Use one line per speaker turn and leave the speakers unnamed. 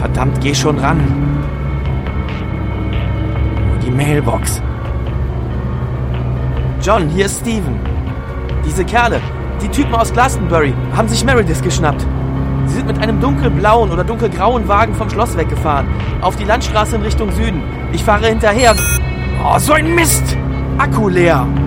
Verdammt, geh schon ran. Die Mailbox. John, hier ist Steven. Diese Kerle, die Typen aus Glastonbury, haben sich Meredith geschnappt. Sie sind mit einem dunkelblauen oder dunkelgrauen Wagen vom Schloss weggefahren. Auf die Landstraße in Richtung Süden. Ich fahre hinterher. Oh, so ein Mist! Akku leer.